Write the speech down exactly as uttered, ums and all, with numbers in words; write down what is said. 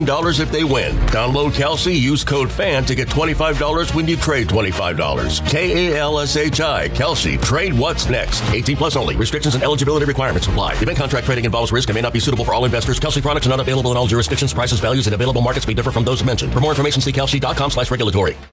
dollars if they win. Download Kalshi, use code FAN to get twenty-five dollars when you trade twenty-five dollars. K A L S H I, Kalshi. Trade what's next. eighteen plus only. Restrictions and eligibility requirements apply. Event contract trading involves risk and may not be suitable for all investors. Kalshi products are not available in all jurisdictions. Prices, values, and available markets may differ from those mentioned. For more information, see Kalshi dot com slash regulatory.